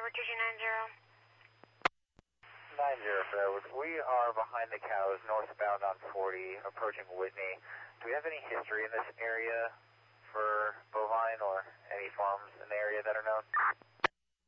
Fairwood 2290. 90 Fairwood. We are behind the cows, northbound on 40, approaching Whitney. Do we have any history in this area for bovine or any farms in the area that are known?